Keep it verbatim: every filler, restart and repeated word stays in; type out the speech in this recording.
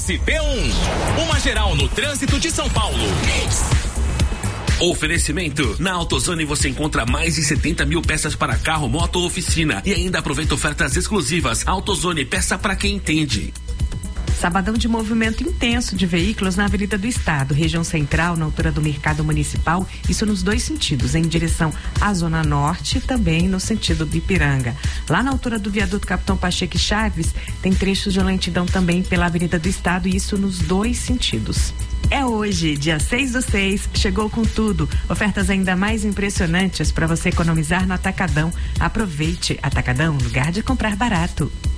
S P um. Uma geral no trânsito de São Paulo. Oferecimento. Na AutoZone você encontra mais de setenta mil peças para carro, moto ou oficina e ainda aproveita ofertas exclusivas. AutoZone, peça para quem entende. Sabadão de movimento intenso de veículos na Avenida do Estado, região central, na altura do Mercado Municipal, isso nos dois sentidos, em direção à Zona Norte e também no sentido do Ipiranga. Lá na altura do viaduto Capitão Pacheco e Chaves, tem trechos de lentidão também pela Avenida do Estado, e isso nos dois sentidos. É hoje, dia seis do seis, chegou com tudo. Ofertas ainda mais impressionantes para você economizar no Atacadão. Aproveite, Atacadão, lugar de comprar barato.